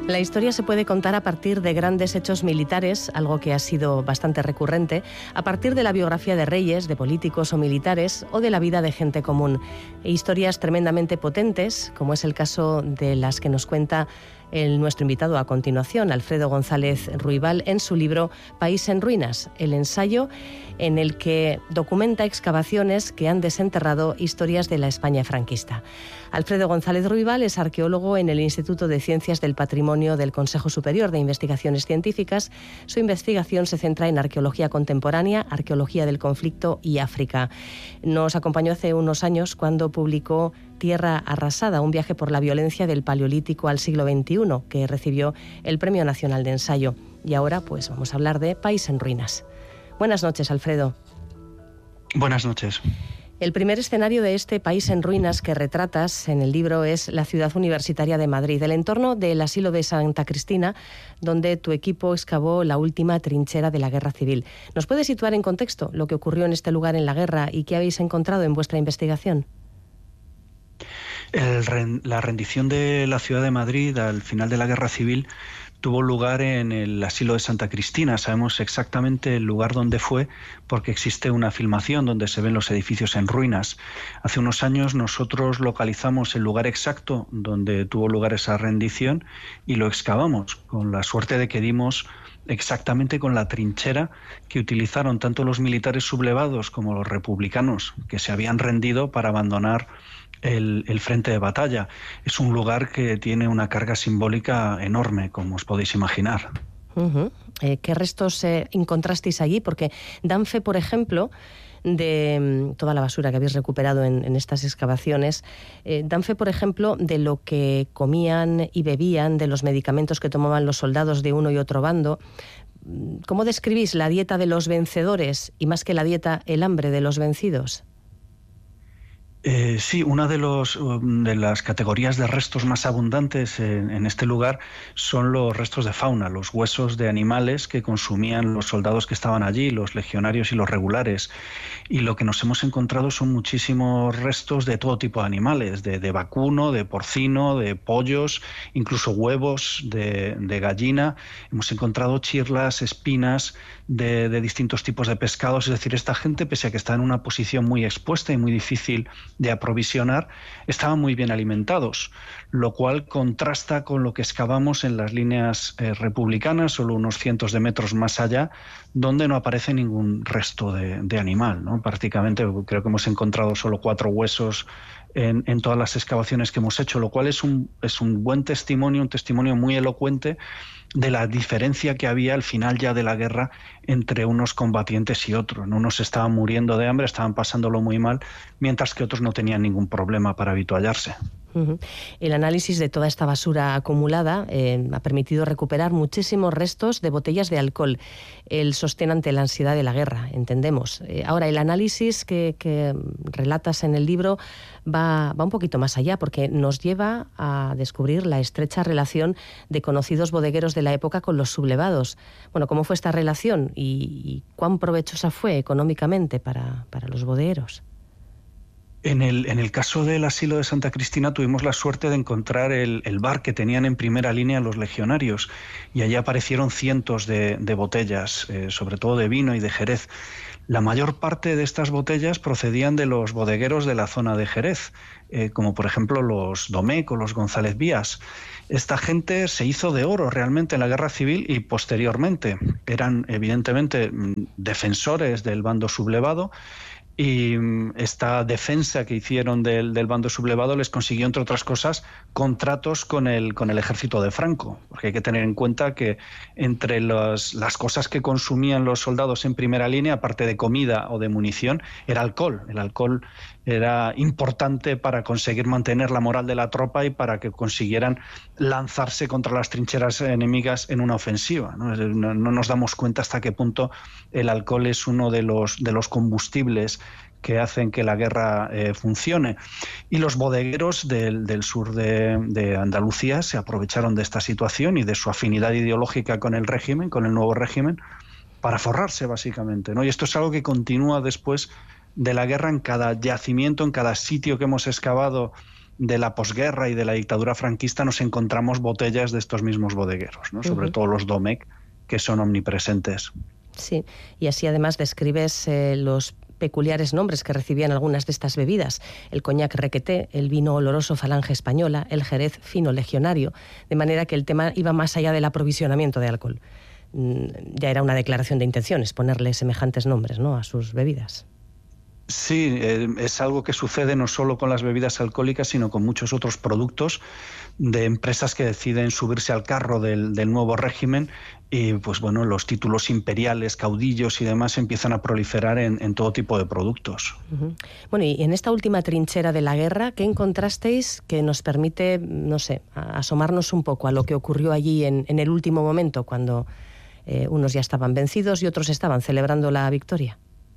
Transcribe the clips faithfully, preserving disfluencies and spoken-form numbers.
La historia se puede contar a partir de grandes hechos militares, algo que ha sido bastante recurrente, a partir de la biografía de reyes, de políticos o militares, o de la vida de gente común. E historias tremendamente potentes, como es el caso de las que nos cuenta el, nuestro invitado a continuación, Alfredo González Ruibal, en su libro País en ruinas, el ensayo en el que documenta excavaciones que han desenterrado historias de la España franquista. Alfredo González Ruibal es arqueólogo en el Instituto de Ciencias del Patrimonio del Consejo Superior de Investigaciones Científicas. Su investigación se centra en arqueología contemporánea, arqueología del conflicto y África. Nos acompañó hace unos años cuando publicó Tierra arrasada, un viaje por la violencia del Paleolítico al siglo veintiuno, que recibió el Premio Nacional de Ensayo. Y ahora pues vamos a hablar de País en ruinas. Buenas noches, Alfredo. Buenas noches. El primer escenario de este País en ruinas que retratas en el libro es la ciudad universitaria de Madrid, el entorno del asilo de Santa Cristina, donde tu equipo excavó la última trinchera de la Guerra Civil. ¿Nos puedes situar en contexto lo que ocurrió en este lugar en la guerra y qué habéis encontrado en vuestra investigación? El, la rendición de la ciudad de Madrid al final de la Guerra Civil tuvo lugar en el asilo de Santa Cristina. Sabemos exactamente el lugar donde fue porque existe una filmación donde se ven los edificios en ruinas. Hace unos años nosotros localizamos el lugar exacto donde tuvo lugar esa rendición y lo excavamos, con la suerte de que dimos exactamente con la trinchera que utilizaron tanto los militares sublevados como los republicanos que se habían rendido para abandonar El, el frente de batalla. Es un lugar que tiene una carga simbólica enorme, como os podéis imaginar. Uh-huh. Eh, ¿Qué restos eh, encontrasteis allí? Porque dan fe, por ejemplo, de um, toda la basura que habéis recuperado en, en estas excavaciones, eh, dan fe, por ejemplo, de lo que comían y bebían, de los medicamentos que tomaban los soldados de uno y otro bando. ¿Cómo describís la dieta de los vencedores y, más que la dieta, el hambre de los vencidos? Eh, sí, una de, los, de las categorías de restos más abundantes en, en este lugar son los restos de fauna, los huesos de animales que consumían los soldados que estaban allí, los legionarios y los regulares. Y lo que nos hemos encontrado son muchísimos restos de todo tipo de animales, de, de vacuno, de porcino, de pollos, incluso huevos de, de gallina. Hemos encontrado chirlas, espinas de, de distintos tipos de pescados. Es decir, esta gente, pese a que está en una posición muy expuesta y muy difícil de aprovisionar, estaban muy bien alimentados, lo cual contrasta con lo que excavamos en las líneas eh, republicanas, solo unos cientos de metros más allá, donde no aparece ningún resto de, de animal, ¿no? Prácticamente creo que hemos encontrado solo cuatro huesos en, en todas las excavaciones que hemos hecho, lo cual es un, es un buen testimonio, un testimonio muy elocuente de la diferencia que había al final ya de la guerra entre unos combatientes y otros. Unos estaban muriendo de hambre, estaban pasándolo muy mal, mientras que otros no tenían ningún problema para habituallarse. Uh-huh. El análisis de toda esta basura acumulada eh, ha permitido recuperar muchísimos restos de botellas de alcohol. El sostén ante la ansiedad de la guerra, entendemos. Eh, ahora, el análisis que, que relatas en el libro va, va un poquito más allá, porque nos lleva a descubrir la estrecha relación de conocidos bodegueros de la época con los sublevados. Bueno, ¿cómo fue esta relación y, y cuán provechosa fue económicamente para, para los bodegueros? En el, en el caso del asilo de Santa Cristina tuvimos la suerte de encontrar el, el bar que tenían en primera línea los legionarios y allí aparecieron cientos de, de botellas, eh, sobre todo de vino y de Jerez. La mayor parte de estas botellas procedían de los bodegueros de la zona de Jerez, eh, como por ejemplo los Domecq o los González Vías. Esta gente se hizo de oro realmente en la Guerra Civil y posteriormente. Eran evidentemente defensores del bando sublevado. Y esta defensa que hicieron del, del bando sublevado les consiguió, entre otras cosas, contratos con el, con el ejército de Franco. Porque hay que tener en cuenta que entre los, las cosas que consumían los soldados en primera línea, aparte de comida o de munición, era alcohol. El alcohol era importante para conseguir mantener la moral de la tropa y para que consiguieran lanzarse contra las trincheras enemigas en una ofensiva, ¿no? No, no nos damos cuenta hasta qué punto el alcohol es uno de los, de los combustibles que hacen que la guerra eh, funcione. Y los bodegueros del, del sur de, de Andalucía se aprovecharon de esta situación y de su afinidad ideológica con el régimen, con el nuevo régimen, para forrarse básicamente, ¿no? Y esto es algo que continúa después de la guerra en cada yacimiento, en cada sitio que hemos excavado de la posguerra y de la dictadura franquista nos encontramos botellas de estos mismos bodegueros, ¿no? Sobre uh-huh. todo los Domecq, que son omnipresentes. Sí, y así además describes eh, los peculiares nombres que recibían algunas de estas bebidas: el coñac requeté, el vino oloroso falange española, el jerez fino legionario, de manera que el tema iba más allá del aprovisionamiento de alcohol. Ya era una declaración de intenciones ponerle semejantes nombres, ¿no?, a sus bebidas. Sí, eh, es algo que sucede no solo con las bebidas alcohólicas, sino con muchos otros productos de empresas que deciden subirse al carro del, del nuevo régimen y, pues bueno, los títulos imperiales, caudillos y demás empiezan a proliferar en, en todo tipo de productos. Uh-huh. Bueno, y en esta última trinchera de la guerra, ¿qué encontrasteis que nos permite, no sé, asomarnos un poco a lo que ocurrió allí en, en el último momento, cuando eh, unos ya estaban vencidos y otros estaban celebrando la victoria?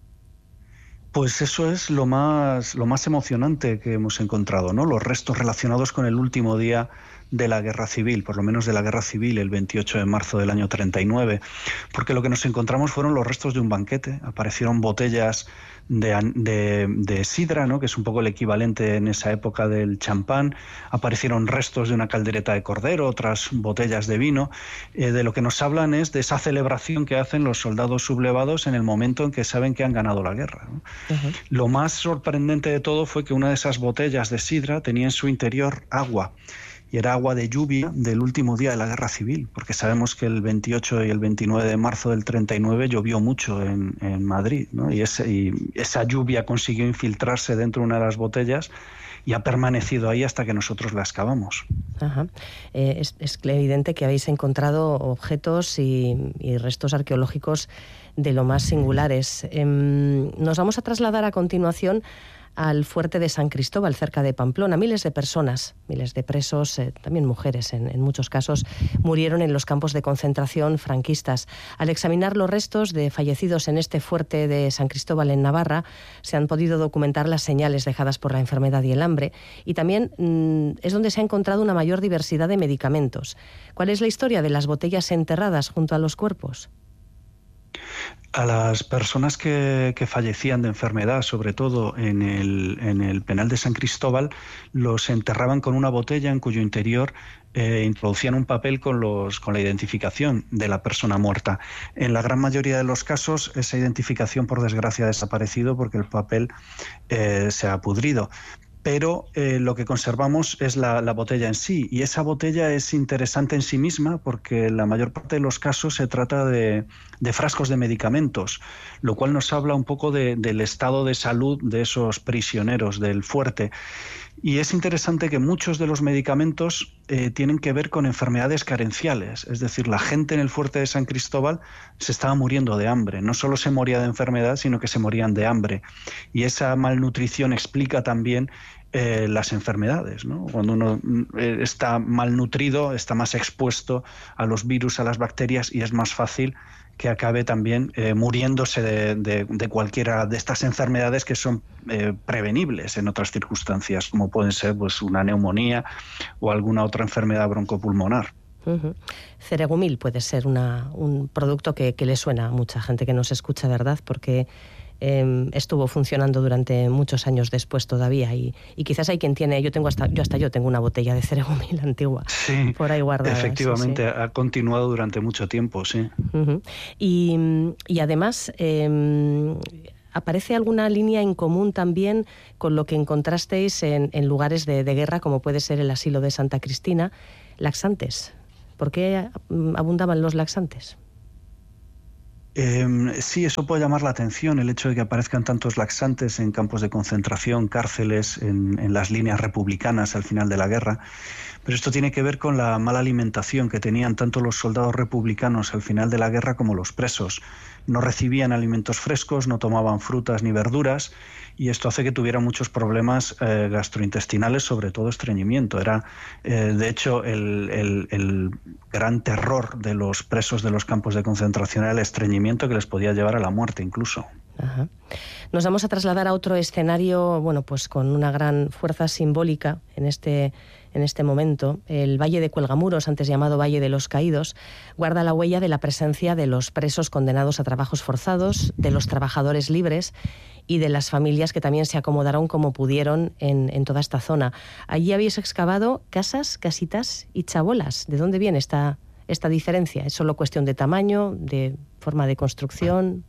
Pues eso es lo más, lo más emocionante que hemos encontrado, ¿no? Los restos relacionados con el último día de la guerra civil, por lo menos de la guerra civil, el veintiocho de marzo del año treinta y nueve, porque lo que nos encontramos fueron los restos de un banquete. Aparecieron botellas de, de, de sidra, ¿no?, que es un poco el equivalente en esa época del champán. Aparecieron restos de una caldereta de cordero, otras botellas de vino. Eh, de lo que nos hablan es de esa celebración que hacen los soldados sublevados en el momento en que saben que han ganado la guerra, ¿no? Uh-huh. Lo más sorprendente de todo fue que una de esas botellas de sidra tenía en su interior agua. Y era agua de lluvia del último día de la guerra civil, porque sabemos que el veintiocho y el veintinueve de marzo del treinta y nueve llovió mucho en, en Madrid, ¿no? Y, ese, y esa lluvia consiguió infiltrarse dentro de una de las botellas y ha permanecido ahí hasta que nosotros la excavamos. Ajá. Eh, es, es evidente que habéis encontrado objetos y, y restos arqueológicos de lo más singulares. Eh, nos vamos a trasladar a continuación al fuerte de San Cristóbal, cerca de Pamplona. Miles de personas, miles de presos, eh, también mujeres en, en muchos casos, murieron en los campos de concentración franquistas. Al examinar los restos de fallecidos en este fuerte de San Cristóbal en Navarra, se han podido documentar las señales dejadas por la enfermedad y el hambre, y también mmm, es donde se ha encontrado una mayor diversidad de medicamentos. ¿Cuál es la historia de las botellas enterradas junto a los cuerpos? A las personas que, que fallecían de enfermedad, sobre todo en el, en el penal de San Cristóbal, los enterraban con una botella en cuyo interior eh, introducían un papel con, los, con la identificación de la persona muerta. En la gran mayoría de los casos, esa identificación, por desgracia, ha desaparecido porque el papel eh, se ha pudrido. Pero eh, lo que conservamos es la, la botella en sí, y esa botella es interesante en sí misma porque en la mayor parte de los casos se trata de, de frascos de medicamentos, lo cual nos habla un poco de, del estado de salud de esos prisioneros del fuerte. Y es interesante que muchos de los medicamentos eh, tienen que ver con enfermedades carenciales, es decir, la gente en el fuerte de San Cristóbal se estaba muriendo de hambre, no solo se moría de enfermedad, sino que se morían de hambre. Y esa malnutrición explica también eh, las enfermedades, ¿no? Cuando uno eh, está malnutrido, está más expuesto a los virus, a las bacterias, y es más fácil que acabe también eh, muriéndose de, de, de cualquiera de estas enfermedades que son eh, prevenibles en otras circunstancias, como pueden ser pues una neumonía o alguna otra enfermedad broncopulmonar. Uh-huh. Ceregumil puede ser una, un producto que, que le suena a mucha gente que nos escucha, ¿verdad? Porque eh, estuvo funcionando durante muchos años después todavía, y, y quizás hay quien tiene, yo tengo hasta yo hasta yo tengo una botella de ceregumil antigua, sí, por ahí guardada. Efectivamente, sí, sí. Ha continuado durante mucho tiempo, sí. Uh-huh. Y, y además eh, ¿aparece alguna línea en común también con lo que encontrasteis en, en lugares de, de guerra, como puede ser el asilo de Santa Cristina? Laxantes. ¿Por qué abundaban los laxantes? Eh, sí, eso puede llamar la atención, el hecho de que aparezcan tantos laxantes en campos de concentración, cárceles, en, en las líneas republicanas al final de la guerra. Pero esto tiene que ver con la mala alimentación que tenían tanto los soldados republicanos al final de la guerra como los presos. No recibían alimentos frescos, no tomaban frutas ni verduras, y esto hace que tuvieran muchos problemas eh, gastrointestinales, sobre todo estreñimiento. Era, eh, de hecho, el, el, el gran terror de los presos de los campos de concentración era el estreñimiento, que les podía llevar a la muerte incluso. Ajá. Nos vamos a trasladar a otro escenario, bueno, pues con una gran fuerza simbólica en este en este momento. El Valle de Cuelgamuros, antes llamado Valle de los Caídos, guarda la huella de la presencia de los presos condenados a trabajos forzados, de los trabajadores libres y de las familias que también se acomodaron como pudieron en, en toda esta zona. Allí habéis excavado casas, casitas y chabolas. ¿De dónde viene esta, esta diferencia? ¿Es solo cuestión de tamaño, de forma de construcción?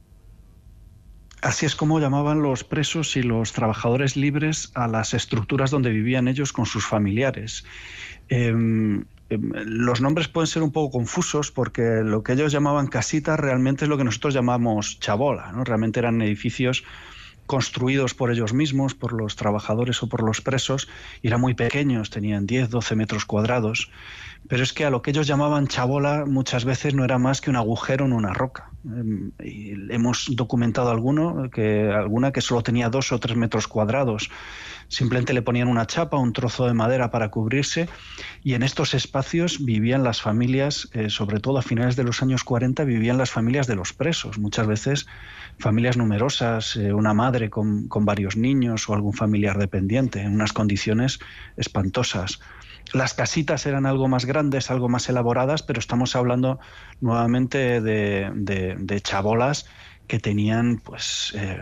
Así es como llamaban los presos y los trabajadores libres a las estructuras donde vivían ellos con sus familiares. Eh, eh, los nombres pueden ser un poco confusos porque lo que ellos llamaban casitas realmente es lo que nosotros llamamos chabola, ¿no? Realmente eran edificios construidos por ellos mismos, por los trabajadores o por los presos, y eran muy pequeños, tenían diez, doce metros cuadrados, pero es que a lo que ellos llamaban chabola muchas veces no era más que un agujero en una roca. Eh, y hemos documentado alguno que, alguna que solo tenía dos o tres metros cuadrados. Simplemente le ponían una chapa, un trozo de madera para cubrirse, y en estos espacios vivían las familias, eh, sobre todo a finales de los años cuarenta, vivían las familias de los presos, muchas veces familias numerosas, eh, una madre con, con varios niños o algún familiar dependiente, en unas condiciones espantosas. Las casitas eran algo más grandes, algo más elaboradas, pero estamos hablando nuevamente de, de, de chabolas que tenían pues eh,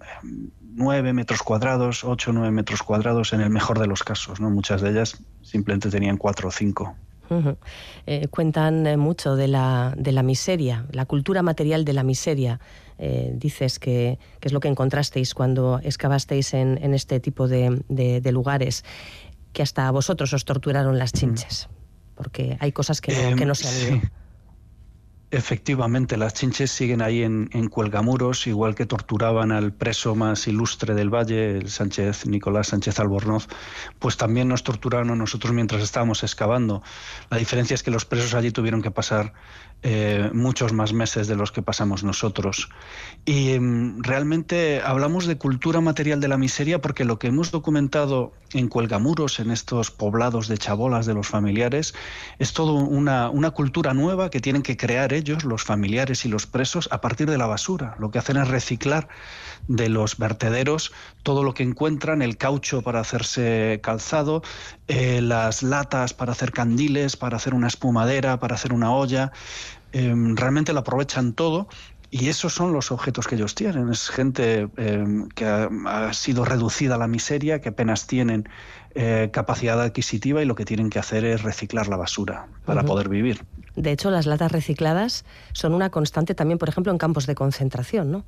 nueve metros cuadrados, ocho o nueve metros cuadrados en el mejor de los casos, ¿no? Muchas de ellas simplemente tenían cuatro o cinco. Uh-huh. Eh, cuentan eh, mucho de la, de la miseria, la cultura material de la miseria. Eh, dices que, que es lo que encontrasteis cuando excavasteis en, en este tipo de, de, de lugares, que hasta a vosotros os torturaron las chinches, porque hay cosas que no, eh, que no se han ido. Sí. Efectivamente, las chinches siguen ahí en, en Cuelgamuros, igual que torturaban al preso más ilustre del valle, el Sánchez, Nicolás Sánchez Albornoz, pues también nos torturaron a nosotros mientras estábamos excavando. La diferencia es que los presos allí tuvieron que pasar eh, muchos más meses de los que pasamos nosotros. Y eh, realmente hablamos de cultura material de la miseria porque lo que hemos documentado en Cuelgamuros, en estos poblados de chabolas de los familiares, es toda una, una cultura nueva que tienen que crear ellos, los familiares y los presos, a partir de la basura. Lo que hacen es reciclar de los vertederos todo lo que encuentran, el caucho para hacerse calzado, eh, las latas para hacer candiles, para hacer una espumadera, para hacer una olla. Eh, realmente lo aprovechan todo. Y esos son los objetos que ellos tienen. Es gente eh, que ha, ha sido reducida a la miseria, que apenas tienen eh, capacidad adquisitiva y lo que tienen que hacer es reciclar la basura para uh-huh. poder vivir. De hecho, las latas recicladas son una constante también, por ejemplo, en campos de concentración, ¿no?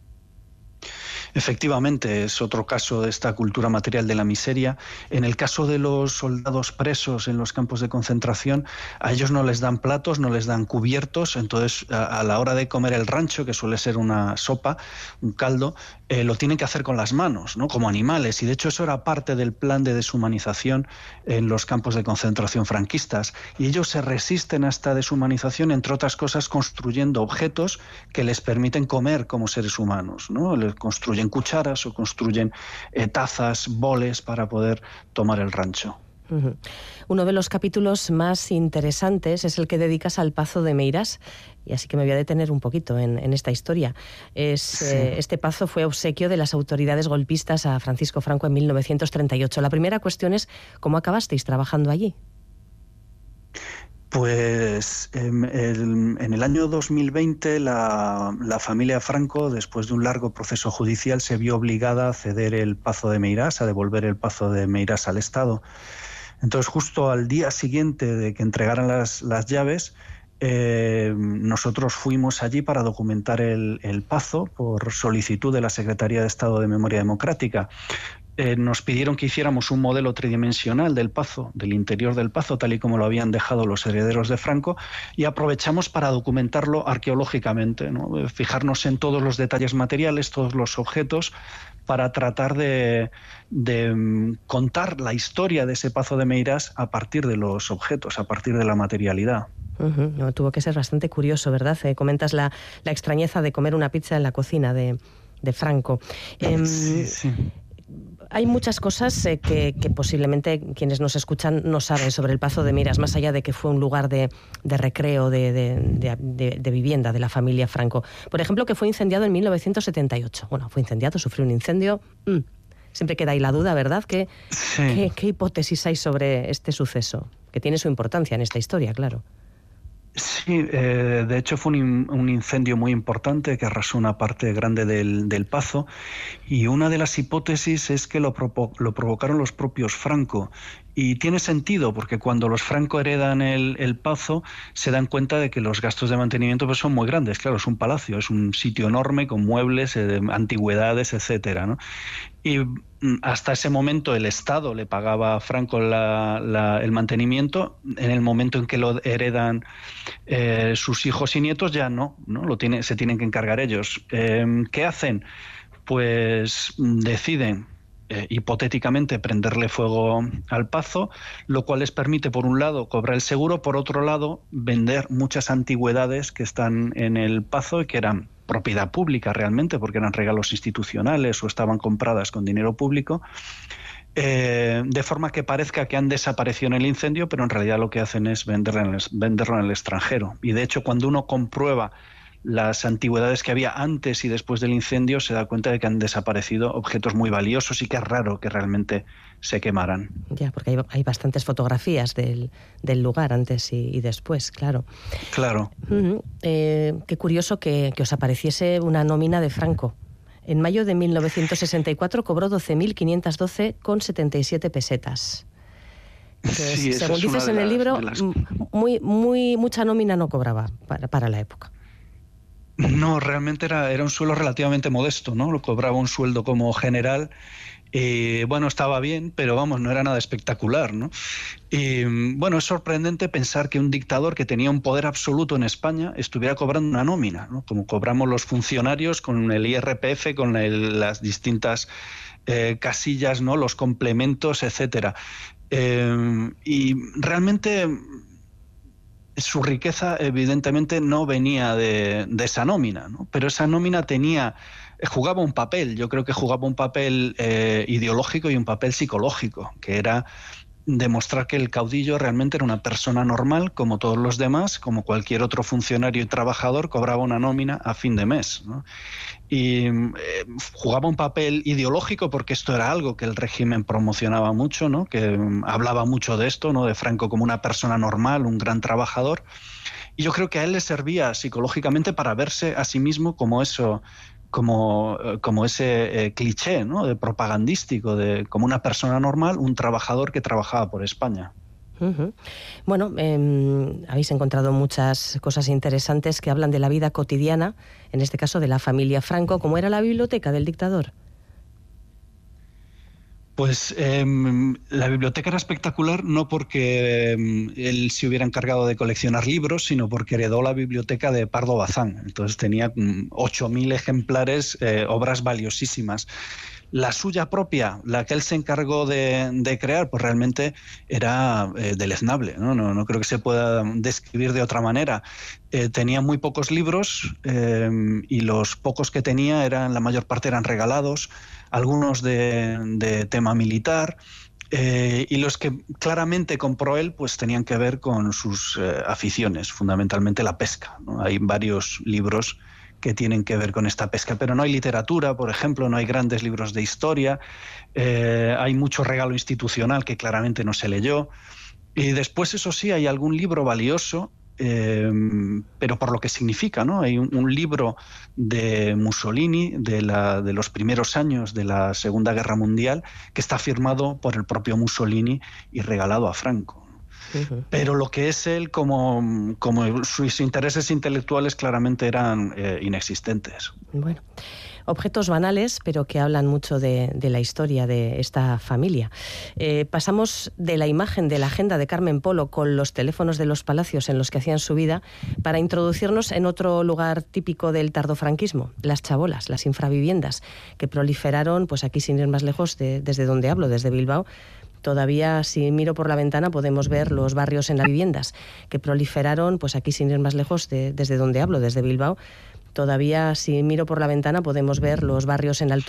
Efectivamente, es otro caso de esta cultura material de la miseria. En el caso de los soldados presos en los campos de concentración, a ellos no les dan platos, no les dan cubiertos, entonces a, a la hora de comer el rancho, que suele ser una sopa, un caldo, eh, lo tienen que hacer con las manos, ¿no? Como animales, y de hecho eso era parte del plan de deshumanización en los campos de concentración franquistas, y ellos se resisten a esta deshumanización, entre otras cosas, construyendo objetos que les permiten comer como seres humanos, ¿no? Les construyen cucharas o construyen eh, tazas, boles para poder tomar el rancho. Uh-huh. Uno de los capítulos más interesantes es el que dedicas al Pazo de Meirás, y así que me voy a detener un poquito en, en esta historia. Es, sí. eh, este pazo fue obsequio de las autoridades golpistas a Francisco Franco en mil novecientos treinta y ocho. La primera cuestión es, ¿cómo acabasteis trabajando allí? Pues en el, en el año dos mil veinte la, la familia Franco, después de un largo proceso judicial, se vio obligada a ceder el Pazo de Meirás, a devolver el Pazo de Meirás al Estado. Entonces, justo al día siguiente de que entregaran las, las llaves, eh, nosotros fuimos allí para documentar el, el Pazo por solicitud de la Secretaría de Estado de Memoria Democrática. Eh, nos pidieron que hiciéramos un modelo tridimensional del Pazo, del interior del Pazo, tal y como lo habían dejado los herederos de Franco, y aprovechamos para documentarlo arqueológicamente, ¿no? Fijarnos en todos los detalles materiales, todos los objetos, para tratar de, de um, contar la historia de ese Pazo de Meirás a partir de los objetos, a partir de la materialidad. Uh-huh. No, tuvo que ser bastante curioso, ¿verdad? Eh, comentas la, la extrañeza de comer una pizza en la cocina de, de Franco. Eh, sí, sí. Hay muchas cosas eh, que, que posiblemente quienes nos escuchan no saben sobre el Pazo de Meirás, más allá de que fue un lugar de, de recreo, de, de, de, de, de vivienda de la familia Franco. Por ejemplo, que fue incendiado en mil novecientos setenta y ocho. Bueno, fue incendiado, sufrió un incendio. Mm. Siempre queda ahí la duda, ¿verdad? ¿Qué, sí. ¿qué, qué hipótesis hay sobre este suceso? Que tiene su importancia en esta historia, claro. Sí, eh, de hecho fue un, in, un incendio muy importante que arrasó una parte grande del, del Pazo, y una de las hipótesis es que lo, provo lo provocaron los propios Franco. Y tiene sentido, porque cuando los Franco heredan el, el Pazo se dan cuenta de que los gastos de mantenimiento pues, son muy grandes. Claro, es un palacio, es un sitio enorme con muebles, eh, antigüedades, etcétera, ¿no? Y hasta ese momento el Estado le pagaba a Franco la, la, el mantenimiento. En el momento en que lo heredan eh, sus hijos y nietos ya no, ¿no? Lo tiene, se tienen que encargar ellos. Eh, ¿Qué hacen? Pues deciden eh, hipotéticamente prenderle fuego al Pazo, lo cual les permite por un lado cobrar el seguro, por otro lado vender muchas antigüedades que están en el Pazo y que eran propiedad pública realmente, porque eran regalos institucionales o estaban compradas con dinero público, eh, de forma que parezca que han desaparecido en el incendio, pero en realidad lo que hacen es venderlo en el, venderlo en el extranjero. Y de hecho, cuando uno comprueba las antigüedades que había antes y después del incendio, se da cuenta de que han desaparecido objetos muy valiosos y que es raro que realmente se quemaran. Ya, porque hay, hay bastantes fotografías del, del lugar antes y, y después, claro. Claro. Uh-huh. eh, qué curioso que, que os apareciese una nómina de Franco. En mayo de mil novecientos sesenta y cuatro cobró doce mil quinientos doce con setenta y siete pesetas. Que sí, es, según dices en el libro, las... muy, muy, mucha nómina no cobraba para, para la época. No, realmente era, era un sueldo relativamente modesto, ¿no? Lo cobraba un sueldo como general. Y bueno, estaba bien, pero vamos, no era nada espectacular, ¿no? Y bueno, es sorprendente pensar que un dictador que tenía un poder absoluto en España estuviera cobrando una nómina, ¿no? Como cobramos los funcionarios con el I R P F, con el, las distintas eh, casillas, ¿no? Los complementos, etcétera. Eh, y realmente su riqueza evidentemente no venía de, de esa nómina, ¿no? Pero esa nómina tenía, jugaba un papel, yo creo que jugaba un papel eh, ideológico y un papel psicológico, que era demostrar que el caudillo realmente era una persona normal, como todos los demás, como cualquier otro funcionario y trabajador, cobraba una nómina a fin de mes, ¿no? Y eh, jugaba un papel ideológico porque esto era algo que el régimen promocionaba mucho, ¿no? Que um, hablaba mucho de esto, ¿no? De Franco como una persona normal, un gran trabajador. Y yo creo que a él le servía psicológicamente para verse a sí mismo como eso, como, como ese eh, cliché, ¿no? De propagandístico, de como una persona normal, un trabajador que trabajaba por España. Uh-huh. Bueno, eh, habéis encontrado muchas cosas interesantes que hablan de la vida cotidiana, en este caso de la familia Franco. ¿Cómo era la biblioteca del dictador? Pues eh, la biblioteca era espectacular no porque eh, él se hubiera encargado de coleccionar libros, sino porque heredó la biblioteca de Pardo Bazán. Entonces tenía ocho mil ejemplares, eh, obras valiosísimas. La suya propia, la que él se encargó de, de crear, pues realmente era eh, deleznable, ¿no? No, no creo que se pueda describir de otra manera. Eh, tenía muy pocos libros eh, y los pocos que tenía, eran, la mayor parte eran regalados, algunos de, de tema militar, eh, y los que claramente compró él pues tenían que ver con sus eh, aficiones, fundamentalmente la pesca, ¿no? Hay varios libros que tienen que ver con esta pesca, pero no hay literatura, por ejemplo, no hay grandes libros de historia, eh, hay mucho regalo institucional que claramente no se leyó, y después, eso sí, hay algún libro valioso, eh, pero por lo que significa, ¿no? Hay un, un libro de Mussolini de, la, de los primeros años de la Segunda Guerra Mundial que está firmado por el propio Mussolini y regalado a Franco. Uh-huh. Pero lo que es él, como, como sus intereses intelectuales, claramente eran eh, inexistentes. Bueno, objetos banales, pero que hablan mucho de, de la historia de esta familia. Eh, pasamos de la imagen de la agenda de Carmen Polo con los teléfonos de los palacios en los que hacían su vida para introducirnos en otro lugar típico del tardofranquismo, las chabolas, las infraviviendas, que proliferaron, pues aquí sin ir más lejos, de, desde donde hablo, desde Bilbao. Todavía, si miro por la ventana, podemos ver los barrios en las viviendas que proliferaron, pues aquí sin ir más lejos, de, desde donde hablo, desde Bilbao. Todavía, si miro por la ventana, podemos ver los barrios en la altura